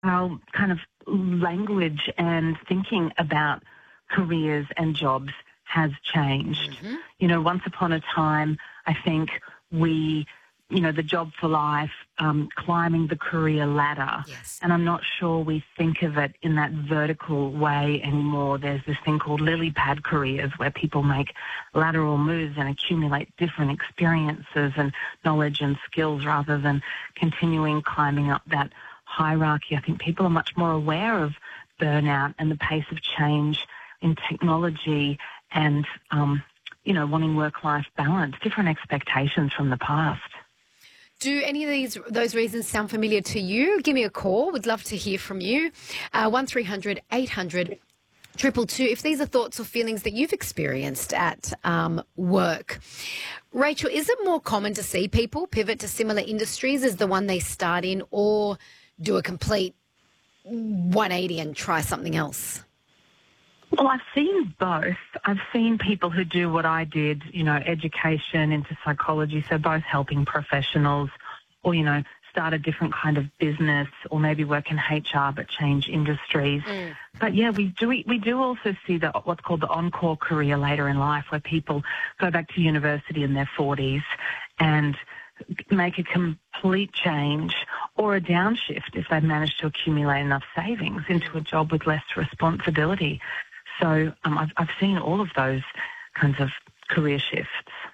our kind of language and thinking about careers and jobs has changed. Mm-hmm. You know, once upon a time, I think the job for life, climbing the career ladder. Yes. And I'm not sure we think of it in that vertical way anymore. There's this thing called lily pad careers where people make lateral moves and accumulate different experiences and knowledge and skills rather than continuing climbing up that hierarchy. I think people are much more aware of burnout and the pace of change in technology and, wanting work-life balance, different expectations from the past. Do any of those reasons sound familiar to you? Give me a call. We'd love to hear from you. 1300 800 222 if these are thoughts or feelings that you've experienced at work. Rachel, is it more common to see people pivot to similar industries as the one they start in, or do a complete 180 and try something else? Well, I've seen both. I've seen people who do what I did, education into psychology, so both helping professionals or, start a different kind of business or maybe work in HR but change industries. But, yeah, we do also see what's called the encore career later in life where people go back to university in their 40s and make a complete change or a downshift if they've managed to accumulate enough savings into a job with less responsibility. So I've seen all of those kinds of career shifts.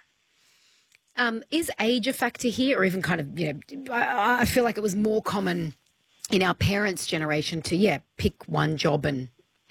Is age a factor here, or even kind of, I feel like it was more common in our parents' generation to, pick one job and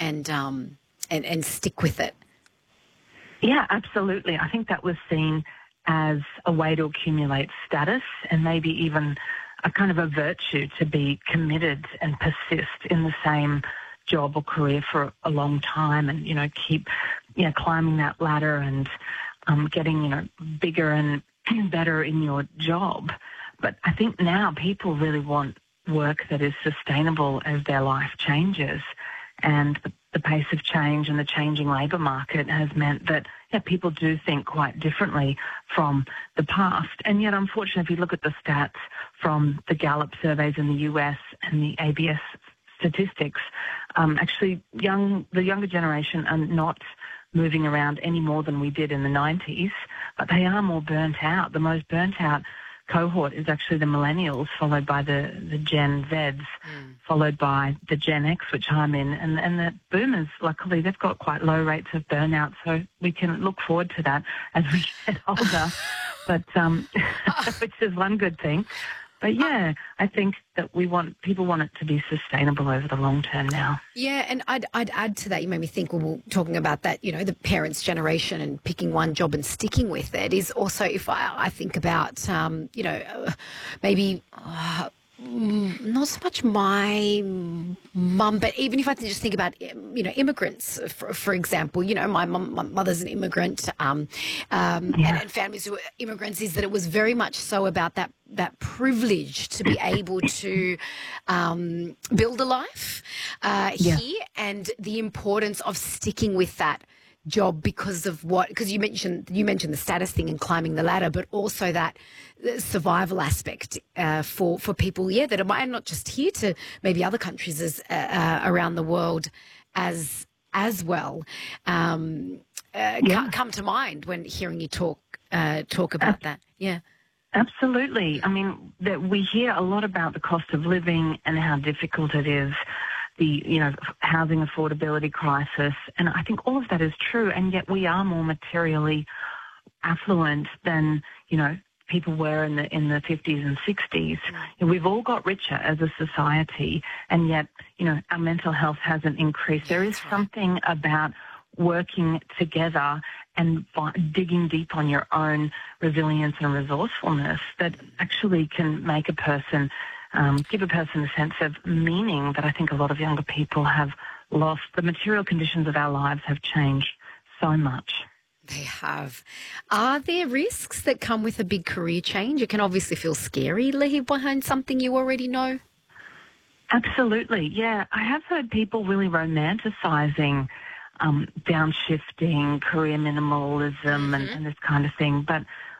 stick with it? Yeah, absolutely. I think that was seen as a way to accumulate status and maybe even a kind of a virtue to be committed and persist in the same job or career for a long time and, keep, climbing that ladder and getting, bigger and better in your job. But I think now people really want work that is sustainable as their life changes. And the pace of change and the changing labour market has meant that people do think quite differently from the past. And yet, unfortunately, if you look at the stats from the Gallup surveys in the US and the ABS statistics, actually the younger generation are not moving around any more than we did in the 90s, but they are more burnt out. The most burnt out cohort is actually the millennials, followed by the Gen Zs, followed by the Gen X, which I'm in, and the boomers, luckily, they've got quite low rates of burnout, so we can look forward to that as we get older, but which is one good thing. But, yeah, I think that people want it to be sustainable over the long term now. Yeah, and I'd add to that, you made me think, we're talking about that, the parents' generation and picking one job and sticking with it is also, if I think about, maybe not so much my mum, but even if I just think about, immigrants, for example, my mother's an immigrant and families who are immigrants, is that it was very much so about that privilege to be able to build a life here, and the importance of sticking with that job because you mentioned the status thing and climbing the ladder, but also that survival aspect for people, that might not just here to maybe other countries as around the world as well. Come to mind when hearing you talk about that. Yeah. Absolutely. I mean, we hear a lot about the cost of living and how difficult it is, the housing affordability crisis, and I think all of that is true, and yet we are more materially affluent than people were in the 50s and 60s. We've all got richer as a society, and yet our mental health hasn't increased. There is something about working together and digging deep on your own resilience and resourcefulness that actually can make a person, give a person a sense of meaning that I think a lot of younger people have lost. The material conditions of our lives have changed so much. They have. Are there risks that come with a big career change? It can obviously feel scary, leave behind something you already know. Absolutely, yeah. I have heard people really romanticising downshifting, career minimalism and this kind of thing. But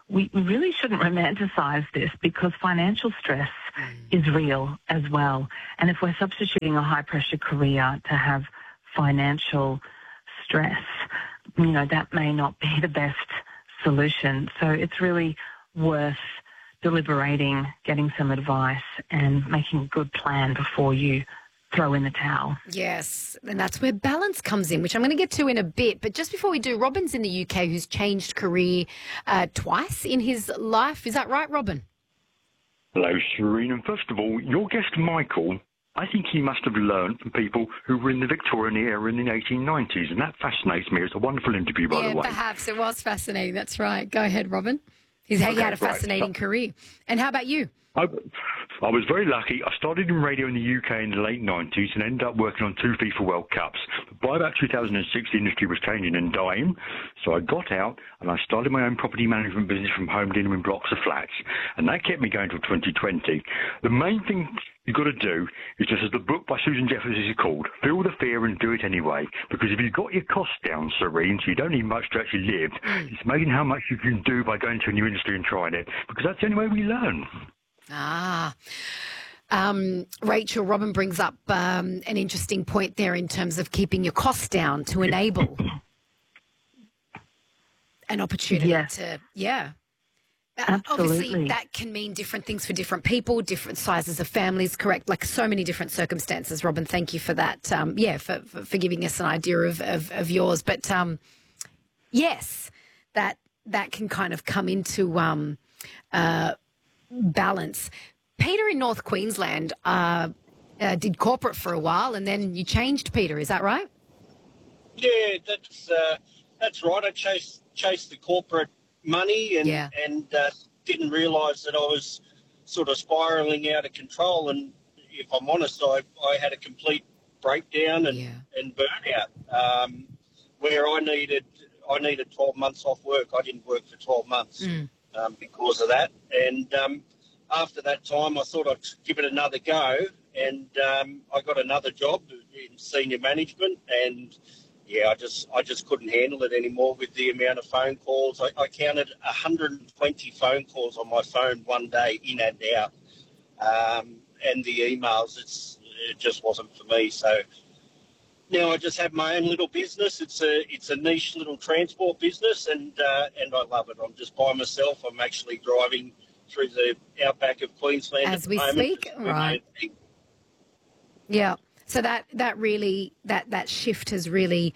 we really shouldn't romanticize this because financial stress is real as well. And if we're substituting a high-pressure career to have financial stress, that may not be the best solution. So it's really worth deliberating, getting some advice, and making a good plan before you throw in the towel. Yes, and that's where balance comes in, which I'm going to get to in a bit. But just before we do, Robin's in the UK who's changed career twice in his life. Is that right, Robin? Hello, Shireen. And first of all, your guest, Michael, I think he must have learned from people who were in the Victorian era in the 1890s, and that fascinates me. It's a wonderful interview, by the way. Yeah, perhaps. It was fascinating. That's right. Go ahead, Robin. He had a fascinating career. And how about you? I was very lucky. I started in radio in the UK in the late 90s and ended up working on 2 FIFA World Cups. But by about 2006, the industry was changing and dying. So I got out and I started my own property management business from home, dealing in blocks of flats. And that kept me going until 2020. The main thing you've got to do is just as the book by Susan Jeffers is called, feel the fear and do it anyway. Because if you've got your costs down, Serene, so you don't need much to actually live, it's amazing how much you can do by going to a new industry and trying it. Because that's the only way we learn. Rachel, Robin brings up an interesting point there in terms of keeping your costs down to enable an opportunity to, Absolutely. Obviously, that can mean different things for different people, different sizes of families, correct? Like so many different circumstances. Robin, thank you for that. For giving us an idea of yours. But, yes, that can kind of come into balance. Peter in North Queensland did corporate for a while and then you changed, Peter. Is that right? Yeah, that's right. I chased the corporate money and didn't realise that I was sort of spiralling out of control. And if I'm honest, I had a complete breakdown and burnout where I needed 12 months off work. I didn't work for 12 months because of that. And after that time, I thought I'd give it another go. And I got another job in senior management and I just couldn't handle it anymore with the amount of phone calls. I counted 120 phone calls on my phone one day, in and out, and the emails. It just wasn't for me. So now I just have my own little business. It's a niche little transport business, and I love it. I'm just by myself. I'm actually driving through the outback of Queensland as we speak, right? Yeah. So that really that shift has really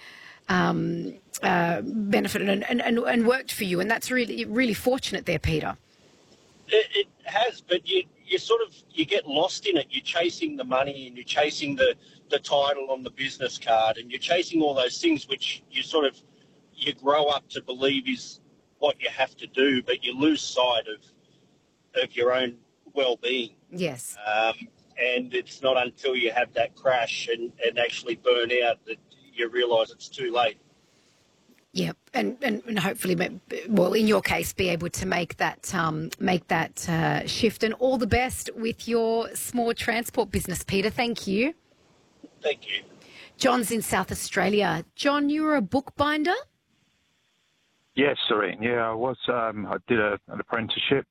benefited and worked for you, and that's really fortunate there, Peter. It has, but you get lost in it. You're chasing the money and you're chasing the title on the business card, and you're chasing all those things which you grow up to believe is what you have to do, but you lose sight of your own well-being. Yes. And it's not until you have that crash and actually burn out that you realise it's too late. Yep, and hopefully, well, in your case, be able to make that shift. And all the best with your small transport business, Peter. Thank you. Thank you. John's in South Australia. John, you were a bookbinder? Yes, Serene. Yeah, I was. I did an apprenticeship.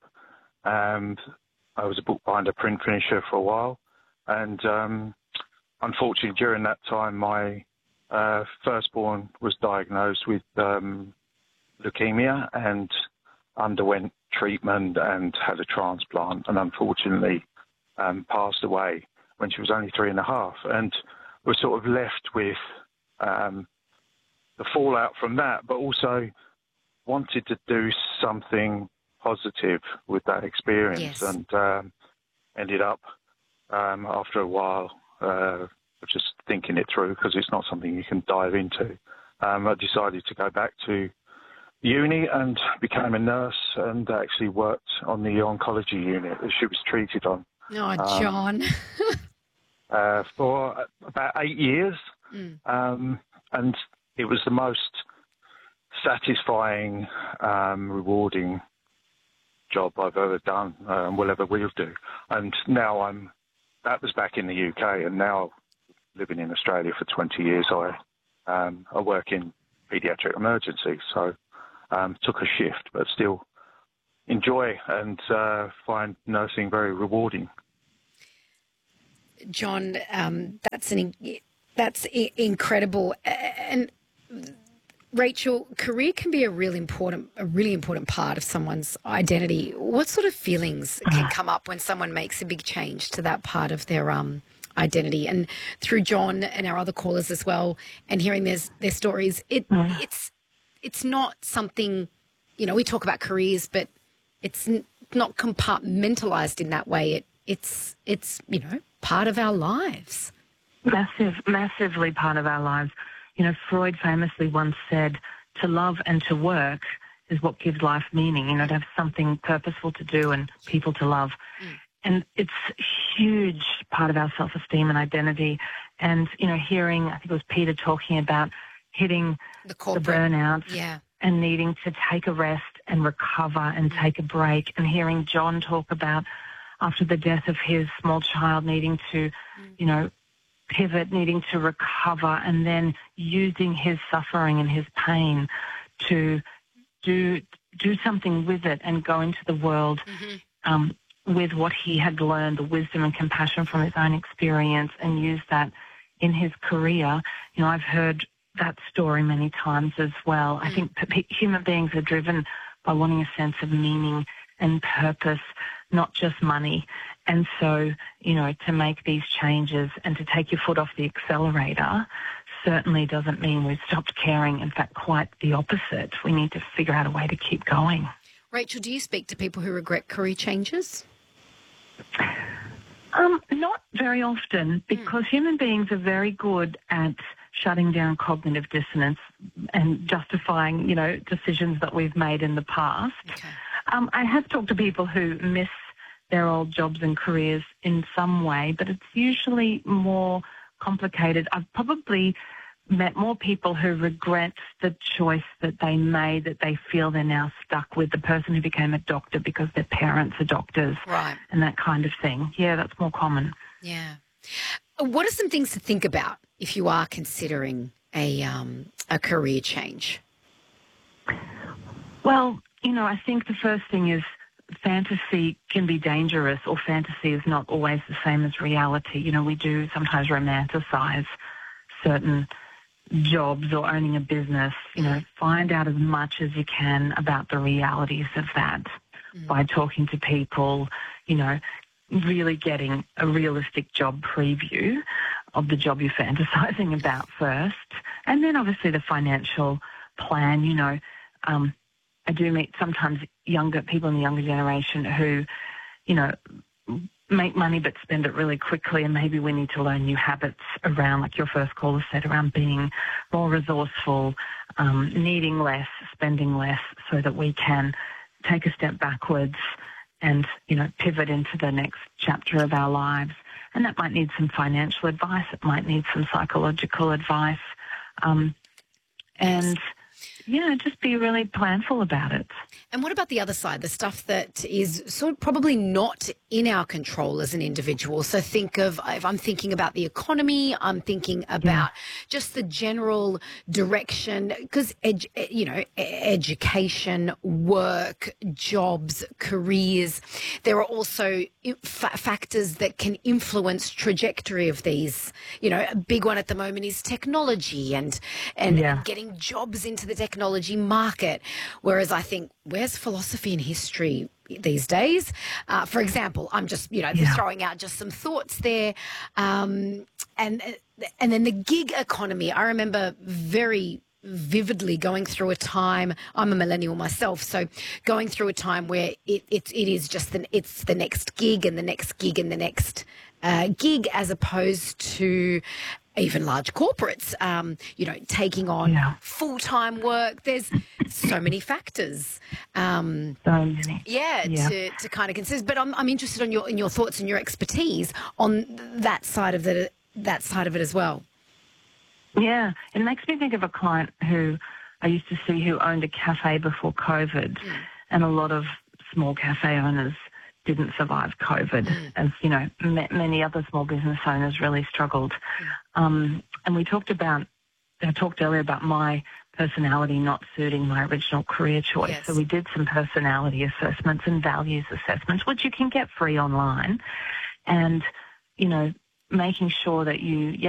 I was a bookbinder, print finisher for a while, and unfortunately during that time my firstborn was diagnosed with leukemia and underwent treatment and had a transplant, and unfortunately passed away when she was only 3.5, and was sort of left with the fallout from that, but also wanted to do something positive with that experience. Yes. And ended up after a while just thinking it through, because it's not something you can dive into. I decided to go back to uni and became a nurse and actually worked on the oncology unit that she was treated on. Oh, John. For about 8 years. And it was the most satisfying, rewarding job I've ever done and will ever will do. And now that was back in the UK, and now living in Australia for 20 years, I work in paediatric emergency, so took a shift, but still enjoy and find nursing very rewarding. John, that's incredible. And Rachel, career can be a really important part of someone's identity. What sort of feelings can come up when someone makes a big change to that part of their identity? And through John and our other callers as well, and hearing their stories, it's not something, we talk about careers, but it's not compartmentalized in that way. It's part of our lives. Massively part of our lives. Freud famously once said, to love and to work is what gives life meaning, to have something purposeful to do and people to love. And it's a huge part of our self-esteem and identity. And, hearing, I think it was Peter talking about hitting the burnout and needing to take a rest and recover and take a break, and hearing John talk about after the death of his small child needing to, pivot, needing to recover, and then using his suffering and his pain to do something with it and go into the world with what he had learned, the wisdom and compassion from his own experience, and use that in his career. I've heard that story many times as well. I think human beings are driven by wanting a sense of meaning and purpose, not just money. And so, to make these changes and to take your foot off the accelerator certainly doesn't mean we've stopped caring. In fact, quite the opposite. We need to figure out a way to keep going. Rachel, do you speak to people who regret career changes? Not very often, because human beings are very good at shutting down cognitive dissonance and justifying, decisions that we've made in the past. Okay. I have talked to people who miss their old jobs and careers in some way, but it's usually more complicated. I've probably met more people who regret the choice that they made, that they feel they're now stuck with, the person who became a doctor because their parents are doctors, right, and that kind of thing. Yeah, that's more common. Yeah. What are some things to think about if you are considering a career change? Well, I think the first thing is fantasy can be dangerous, or fantasy is not always the same as reality. We do sometimes romanticize certain jobs or owning a business. Find out as much as you can about the realities of that by talking to people, really getting a realistic job preview of the job you're fantasizing about first. And then obviously the financial plan. I do meet sometimes younger people in the younger generation who, make money but spend it really quickly, and maybe we need to learn new habits around, like your first caller said, around being more resourceful, needing less, spending less, so that we can take a step backwards and, pivot into the next chapter of our lives. And that might need some financial advice. It might need some psychological advice. Just be really planful about it. And what about the other side, the stuff that is sort of probably not in our control as an individual? So if I'm thinking about the economy, I'm thinking about just the general direction, because, education, work, jobs, careers, there are also factors that can influence trajectory of these. A big one at the moment is technology and getting jobs into the technology market, whereas I think, where's philosophy and history these days? For example, I'm just, throwing out just some thoughts there. And then the gig economy. I remember very vividly going through a time, I'm a millennial myself, so going through a time where it is just it's the next gig and the next gig and the next gig, as opposed to even large corporates, taking on full-time work. There's so many factors. To kind of consider. But I'm interested in your thoughts and your expertise on that side of it as well. Yeah, it makes me think of a client who I used to see who owned a cafe before COVID, and a lot of small cafe owners didn't survive COVID, as many other small business owners really struggled. And I talked earlier about my personality not suiting my original career choice. Yes. So we did some personality assessments and values assessments, which you can get free online. And, you know, making sure that you,